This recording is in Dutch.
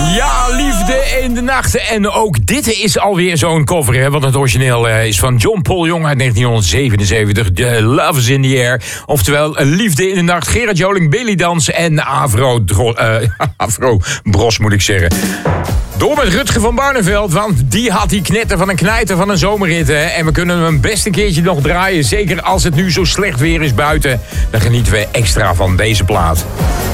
Ja, liefde in de nacht. En ook dit is alweer zo'n cover, hè, want het origineel is van John Paul Young uit 1977. The Love is in the Air. Oftewel, liefde in de nacht. Gerard Joling, Billy Dans en Avro Bros, moet ik zeggen. Door met Rutger van Barneveld, want die had die knetter van een knijter van een zomerrit. Hè? En we kunnen hem best een keertje nog draaien. Zeker als het nu zo slecht weer is buiten. Dan genieten we extra van deze plaat.